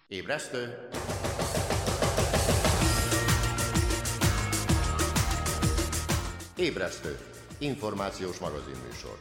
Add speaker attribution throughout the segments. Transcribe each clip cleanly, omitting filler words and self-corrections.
Speaker 1: Ébresztő! Ébresztő! Információs magazinműsor.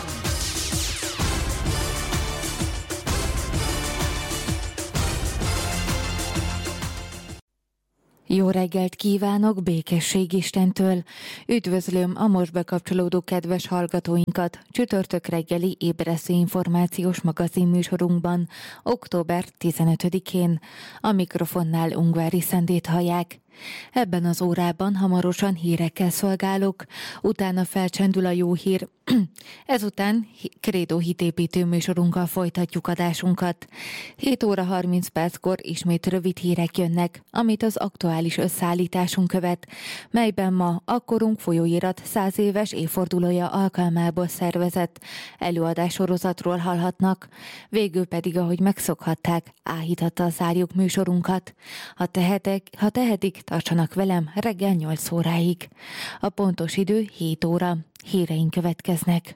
Speaker 2: Jó reggelt kívánok, békesség Istentől! Üdvözlöm a most bekapcsolódó kedves hallgatóinkat csütörtök reggeli ébresztő információs magazinműsorunkban, október 15-én. A mikrofonnál Ungvári Szendét hallják. Ebben az órában hamarosan hírekkel szolgálok, utána felcsendül a jó hír. Ezután Krédó hitépítő műsorunkkal folytatjuk adásunkat. 7 óra 30 perckor ismét rövid hírek jönnek, amit az aktuális összeállításunk követ, melyben ma a korunk folyóirat 100 éves évfordulója alkalmából szervezett előadássorozatról hallhatnak. Végül pedig, ahogy megszokhatták, áhítattal zárjuk műsorunkat. Ha tehetik, tartsanak velem reggel 8 óráig. A pontos idő 7 óra. Híreink következnek.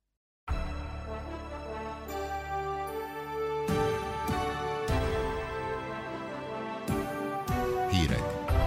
Speaker 1: Hírek.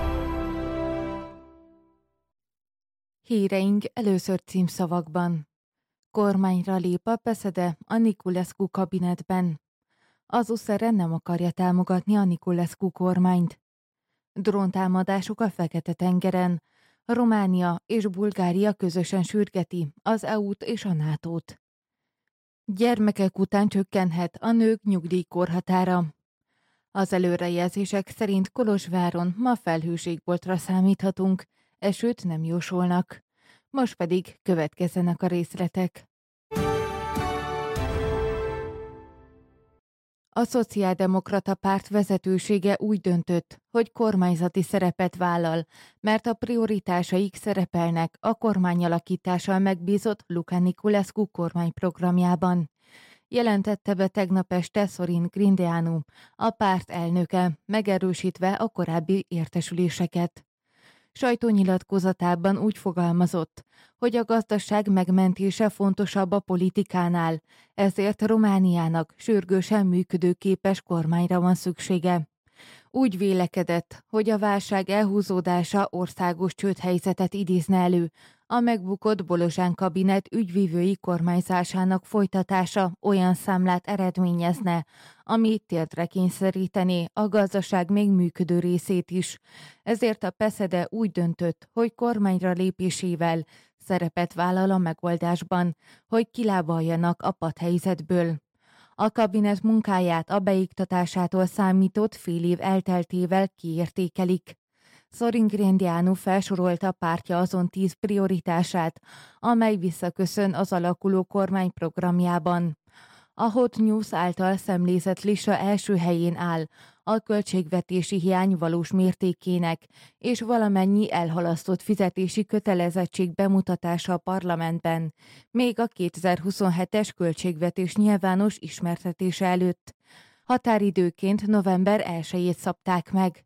Speaker 2: Híreink először címszavakban. Kormányra lép a PSZDE a Niculescu kabinetben. Az USZR nem akarja támogatni a Niculescu kormányt. Dróntámadások a Fekete-tengeren. Románia és Bulgária közösen sürgeti az EU-t és a NATO-t. Gyermekek után csökkenhet a nők nyugdíjkorhatára. Az előrejelzések szerint Kolozsváron ma felhőségboltra számíthatunk, esőt nem jósolnak. Most pedig következzenek a részletek. A Szociáldemokrata Párt vezetősége úgy döntött, hogy kormányzati szerepet vállal, mert a prioritásaik szerepelnek a kormányalakítással megbízott Luca Niculescu kormányprogramjában. Jelentette be tegnap este Sorin Grindeanu, a párt elnöke, megerősítve a korábbi értesüléseket. Sajtónyilatkozatában úgy fogalmazott, hogy a gazdaság megmentése fontosabb a politikánál, ezért Romániának sürgősen működőképes kormányra van szüksége. Úgy vélekedett, hogy a válság elhúzódása országos csődhelyzetet idézne elő, a megbukott Bolozsán kabinet ügyvívői kormányzásának folytatása olyan számlát eredményezne, ami térdre kényszerítené a gazdaság még működő részét is. Ezért a PSZDE úgy döntött, hogy kormányra lépésével szerepet vállal a megoldásban, hogy kilábaljanak a patthelyzetből. A kabinet munkáját a beiktatásától számított fél év elteltével kiértékelik. Sorin Grindeanu felsorolta pártja azon 10 prioritását, amely visszaköszön az alakuló kormány programjában. A Hot News által szemlézett lista első helyén áll a költségvetési hiány valós mértékének és valamennyi elhalasztott fizetési kötelezettség bemutatása a parlamentben, még a 2027-es költségvetés nyilvános ismertetése előtt. Határidőként november 1-jét szabták meg.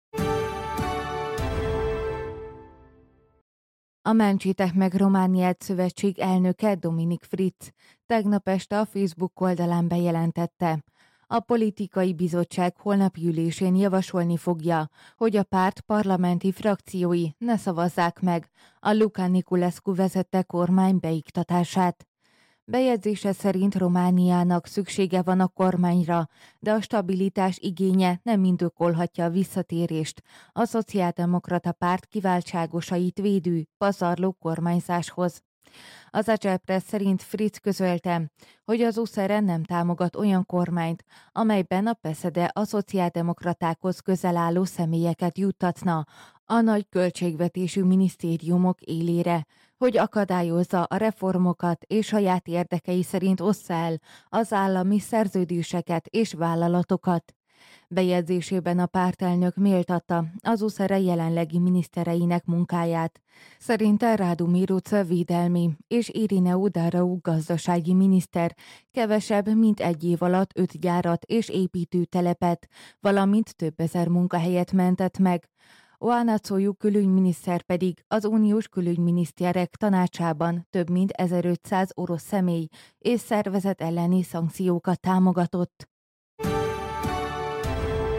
Speaker 2: A Mentsétek meg Romániát szövetség elnöke Dominik Fritz tegnap este a Facebook oldalán bejelentette. A politikai bizottság holnapi ülésén javasolni fogja, hogy a párt parlamenti frakciói ne szavazzák meg a Luca Niculescu vezette kormány beiktatását. Bejegyzése szerint Romániának szüksége van a kormányra, de a stabilitás igénye nem indokolhatja a visszatérést a Szociáldemokrata Párt kiváltságosait védő, pazarló kormányzáshoz. Az Agile Press szerint Fritz közölte, hogy az USZR nem támogat olyan kormányt, amelyben a PSZDE a szociáldemokratákhoz közel álló személyeket juttatna a nagy költségvetésű minisztériumok élére, hogy akadályozza a reformokat és saját érdekei szerint ossza el az állami szerződéseket és vállalatokat. Bejegyzésében a pártelnök méltatta az USZR jelenlegi minisztereinek munkáját. Szerinte Radu Miruca védelmi és Irineu Darau gazdasági miniszter kevesebb, mint 1 év alatt 5 gyárat és építőtelepet, valamint több ezer munkahelyet mentett meg. Oanacoiu külügyminiszter pedig az uniós külügyminiszterek tanácsában több mint 1500 orosz személy és szervezet elleni szankciókat támogatott.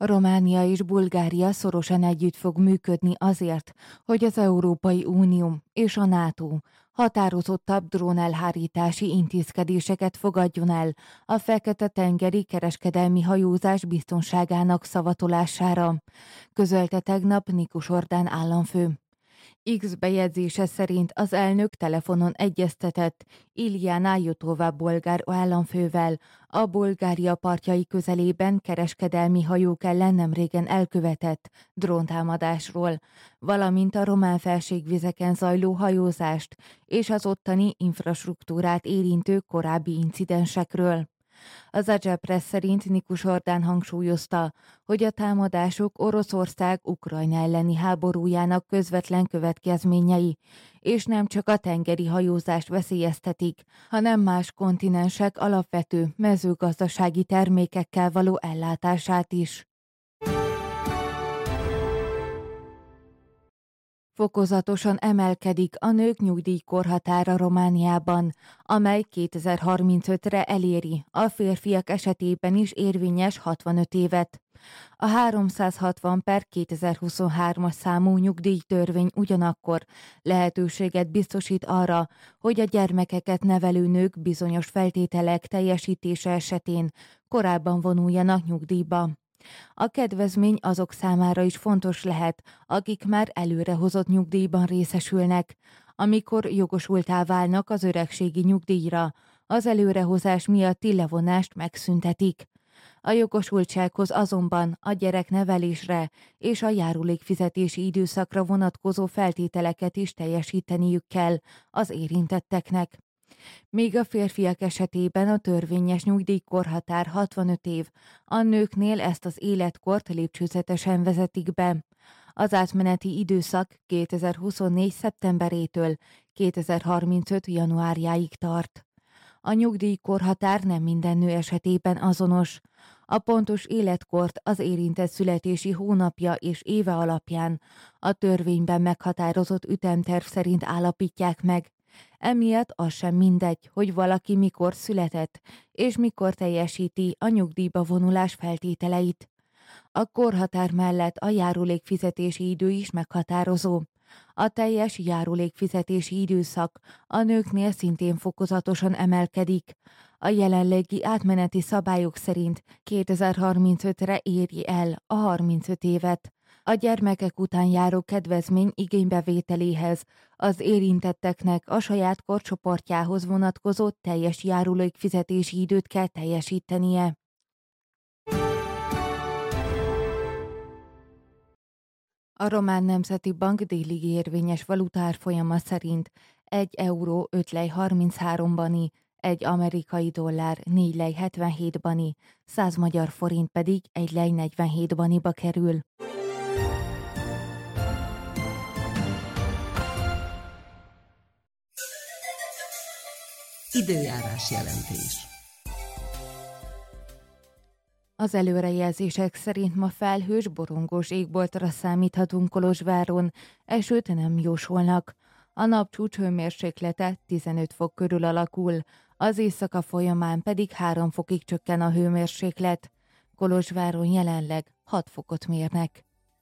Speaker 2: Románia és Bulgária szorosan együtt fog működni azért, hogy az Európai Unió és a NATO határozottabb drónelhárítási intézkedéseket fogadjon el a Fekete-tengeri kereskedelmi hajózás biztonságának szavatolására, közölte tegnap Nikus Orbán államfő. X bejegyzése szerint az elnök telefonon egyeztetett Iljana Jotová bolgár államfővel a Bulgária partjai közelében kereskedelmi hajók ellen nemrégen elkövetett dróntámadásról, valamint a román felségvizeken zajló hajózást és az ottani infrastruktúrát érintő korábbi incidensekről. Az Agile Press szerint Nikus Orbán hangsúlyozta, hogy a támadások Oroszország Ukrajna elleni háborújának közvetlen következményei, és nem csak a tengeri hajózást veszélyeztetik, hanem más kontinensek alapvető mezőgazdasági termékekkel való ellátását is. Fokozatosan emelkedik a nők nyugdíjkorhatára Romániában, amely 2035-re eléri a férfiak esetében is érvényes 65 évet. A 360/2023-as számú nyugdíjtörvény ugyanakkor lehetőséget biztosít arra, hogy a gyermekeket nevelő nők bizonyos feltételek teljesítése esetén korábban vonuljanak nyugdíjba. A kedvezmény azok számára is fontos lehet, akik már előrehozott nyugdíjban részesülnek, amikor jogosulttá válnak az öregségi nyugdíjra, az előrehozás miatti levonást megszüntetik. A jogosultsághoz azonban a gyereknevelésre és a járulékfizetési időszakra vonatkozó feltételeket is teljesíteniük kell az érintetteknek. Míg a férfiak esetében a törvényes nyugdíjkorhatár 65 év, a nőknél ezt az életkort lépcsőzetesen vezetik be. Az átmeneti időszak 2024. szeptemberétől 2035. januárjáig tart. A nyugdíjkorhatár nem minden nő esetében azonos. A pontos életkort az érintett születési hónapja és éve alapján a törvényben meghatározott ütemterv szerint állapítják meg. Emiatt az sem mindegy, hogy valaki mikor született, és mikor teljesíti a nyugdíjba vonulás feltételeit. A korhatár mellett a járulékfizetési idő is meghatározó. A teljes járulékfizetési időszak a nőknél szintén fokozatosan emelkedik. A jelenlegi átmeneti szabályok szerint 2035-re éri el a 35 évet. A gyermekek után járó kedvezmény igénybevételéhez az érintetteknek a saját korcsoportjához vonatkozó teljes járulékfizetési időt kell teljesítenie. A Román Nemzeti Bank délig érvényes valutárfolyama szerint 1 euró 5 lej 33 bani, 1 amerikai dollár 4 lej 77 bani, 100 magyar forint pedig 1 lej 47 baniba kerül.
Speaker 3: Időjárás jelentés.
Speaker 2: Az előrejelzések szerint ma felhős, borongós égboltra számíthatunk Kolozsváron, esőt nem jósolnak. A napcsúcs hőmérséklete 15 fok körül alakul, az éjszaka folyamán pedig 3 fokig csökken a hőmérséklet. Kolozsváron jelenleg 6 fokot mérnek.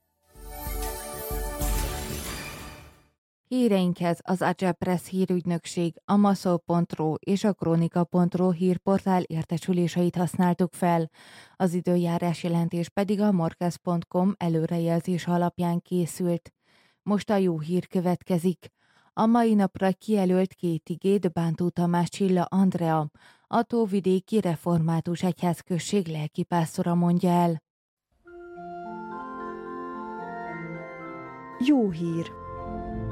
Speaker 2: Híreinkhez az Agile Press hírügynökség, a Maszol.ro és a Kronika.ro hírportál értesüléseit használtuk fel. Az időjárás jelentés pedig a morkez.com előrejelzés alapján készült. Most a jó hír következik. A mai napra kijelölt 2 igét Bántó Tamás Csilla Andrea, a Tóvidéki Református Egyházközség lelkipásztora mondja el.
Speaker 4: Jó hír!